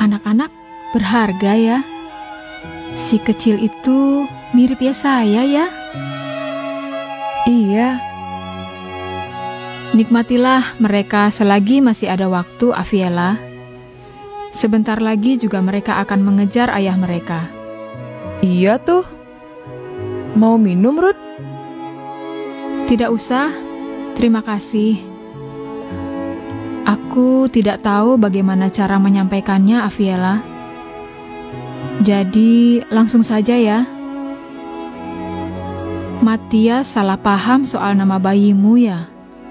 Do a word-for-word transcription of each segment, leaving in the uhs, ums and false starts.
Anak-anak berharga ya. Si kecil itu mirip ya saya ya. Iya. Nikmatilah mereka selagi masih ada waktu, Aviela. Sebentar lagi juga mereka akan mengejar ayah mereka. Iya tuh. Mau minum, Ruth? Tidak usah, terima kasih. Aku tidak tahu bagaimana cara menyampaikannya, Aviela. Jadi langsung saja ya. Matias salah paham soal nama bayimu ya.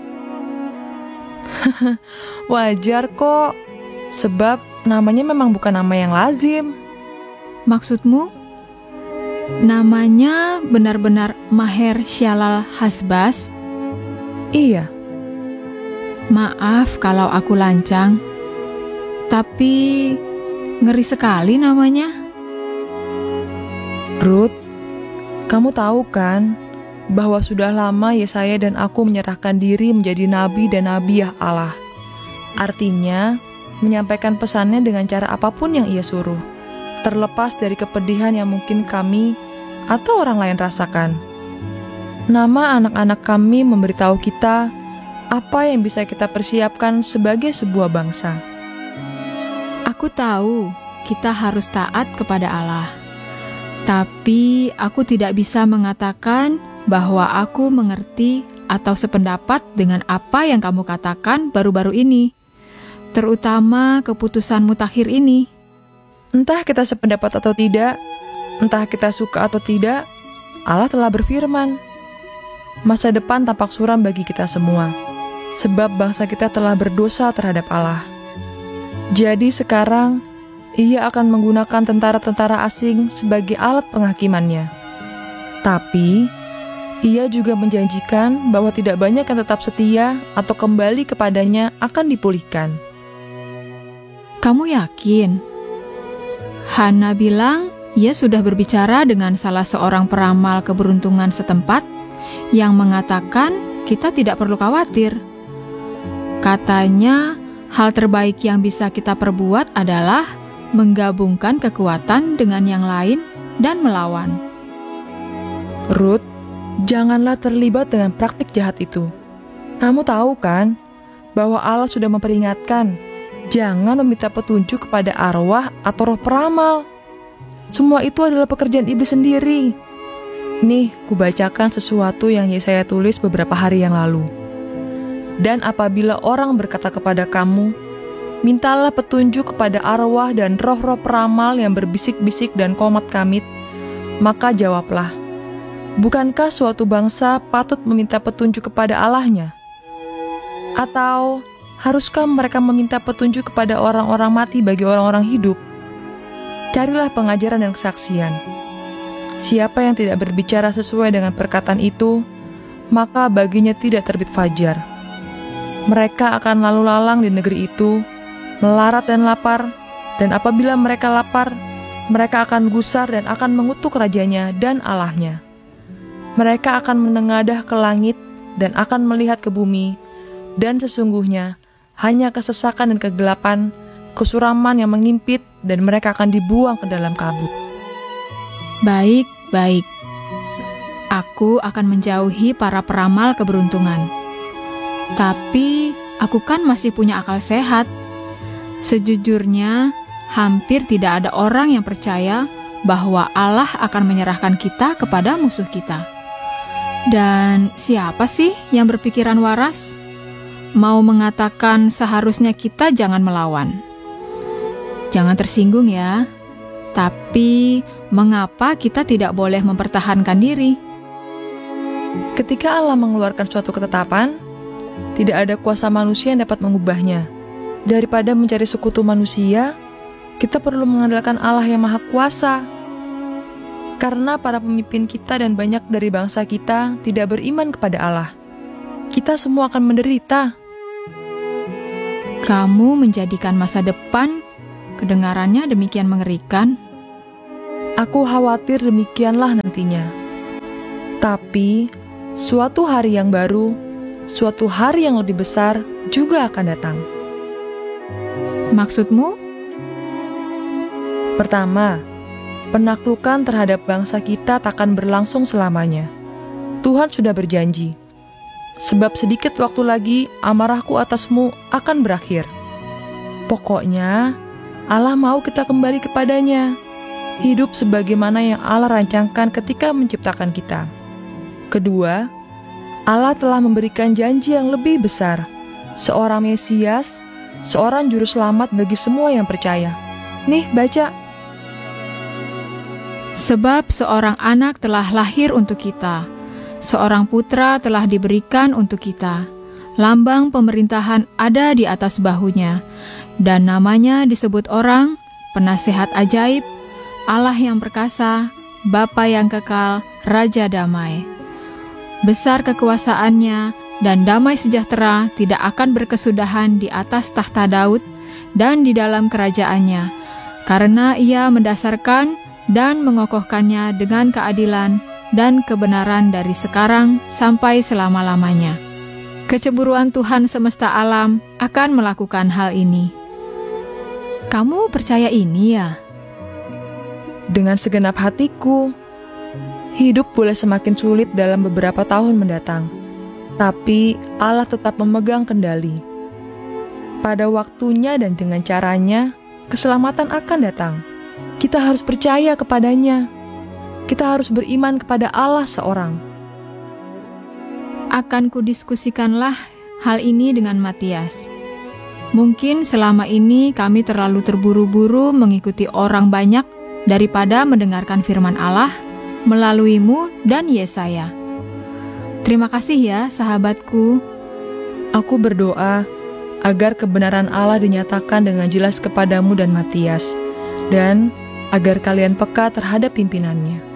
Wajar kok. Sebab namanya memang bukan nama yang lazim. Maksudmu? Namanya benar-benar Maher Syalal Hasbas? Iya. Maaf kalau aku lancang, tapi ngeri sekali namanya. Ruth, kamu tahu kan bahwa sudah lama Yesaya dan aku menyerahkan diri menjadi nabi dan nabiah Allah. Artinya, menyampaikan pesannya dengan cara apapun yang ia suruh, terlepas dari kepedihan yang mungkin kami atau orang lain rasakan. Nama anak-anak kami memberitahu kita apa yang bisa kita persiapkan sebagai sebuah bangsa. Aku tahu kita harus taat kepada Allah, tapi aku tidak bisa mengatakan bahwa aku mengerti atau sependapat dengan apa yang kamu katakan baru-baru ini, terutama keputusan mutakhir ini. Entah kita sependapat atau tidak, entah kita suka atau tidak, Allah telah berfirman, masa depan tampak suram bagi kita semua, sebab bangsa kita telah berdosa terhadap Allah. Jadi sekarang, ia akan menggunakan tentara-tentara asing sebagai alat penghakimannya. Tapi, ia juga menjanjikan bahwa tidak banyak yang tetap setia atau kembali kepadanya akan dipulihkan. Kamu yakin? Hana bilang ia sudah berbicara dengan salah seorang peramal keberuntungan setempat yang mengatakan kita tidak perlu khawatir. Katanya, hal terbaik yang bisa kita perbuat adalah menggabungkan kekuatan dengan yang lain dan melawan. Ruth, janganlah terlibat dengan praktik jahat itu. Kamu tahu kan bahwa Allah sudah memperingatkan, jangan meminta petunjuk kepada arwah atau roh peramal. Semua itu adalah pekerjaan iblis sendiri. Nih, kubacakan sesuatu yang Yesaya tulis beberapa hari yang lalu. Dan apabila orang berkata kepada kamu, mintalah petunjuk kepada arwah dan roh-roh peramal yang berbisik-bisik dan komat kamit, maka jawablah, bukankah suatu bangsa patut meminta petunjuk kepada Allahnya? Atau haruskah mereka meminta petunjuk kepada orang-orang mati bagi orang-orang hidup? Carilah pengajaran dan kesaksian. Siapa yang tidak berbicara sesuai dengan perkataan itu, maka baginya tidak terbit fajar. Mereka akan lalu lalang di negeri itu, melarat dan lapar, dan apabila mereka lapar, mereka akan gusar dan akan mengutuk rajanya dan Allahnya. Mereka akan menengadah ke langit dan akan melihat ke bumi, dan sesungguhnya hanya kesesakan dan kegelapan, kesuraman yang mengimpit, dan mereka akan dibuang ke dalam kabut. Baik, baik. Aku akan menjauhi para peramal keberuntungan. Tapi aku kan masih punya akal sehat. Sejujurnya, hampir tidak ada orang yang percaya bahwa Allah akan menyerahkan kita kepada musuh kita. Dan siapa sih yang berpikiran waras? Mau mengatakan seharusnya kita jangan melawan. Jangan tersinggung ya. Tapi mengapa kita tidak boleh mempertahankan diri? Ketika Allah mengeluarkan suatu ketetapan, tidak ada kuasa manusia yang dapat mengubahnya. Daripada mencari sekutu manusia, kita perlu mengandalkan Allah yang Maha Kuasa. Karena para pemimpin kita dan banyak dari bangsa kita tidak beriman kepada Allah, kita semua akan menderita. Kamu menjadikan masa depan kedengarannya demikian mengerikan. Aku khawatir demikianlah nantinya. Tapi, suatu hari yang baru, suatu hari yang lebih besar juga akan datang. Maksudmu? Pertama, penaklukan terhadap bangsa kita takkan berlangsung selamanya. Tuhan sudah berjanji, sebab sedikit waktu lagi amarahku atasmu akan berakhir. Pokoknya, Allah mau kita kembali kepadanya, hidup sebagaimana yang Allah rancangkan ketika menciptakan kita. Kedua, Allah telah memberikan janji yang lebih besar, seorang Mesias, seorang juru selamat bagi semua yang percaya. Nih, baca. Sebab seorang anak telah lahir untuk kita, seorang putra telah diberikan untuk kita. Lambang pemerintahan ada di atas bahunya, dan namanya disebut orang, Penasehat Ajaib, Allah yang perkasa, Bapa yang kekal, Raja Damai. Besar kekuasaannya, dan damai sejahtera tidak akan berkesudahan di atas tahta Daud dan di dalam kerajaannya, karena ia mendasarkan dan mengokohkannya dengan keadilan dan kebenaran dari sekarang sampai selama-lamanya. Kecemburuan Tuhan semesta alam akan melakukan hal ini. Kamu percaya ini ya? Dengan segenap hatiku. Hidup boleh semakin sulit dalam beberapa tahun mendatang, tapi Allah tetap memegang kendali. Pada waktunya dan dengan caranya, keselamatan akan datang. Kita harus percaya kepadanya. Kita harus beriman kepada Allah seorang. Akan kudiskusikanlah hal ini dengan Matias. Mungkin selama ini kami terlalu terburu-buru mengikuti orang banyak daripada mendengarkan firman Allah melaluimu dan Yesaya. Terima kasih ya, sahabatku. Aku berdoa agar kebenaran Allah dinyatakan dengan jelas kepadamu dan Matias, dan agar kalian peka terhadap pimpinannya.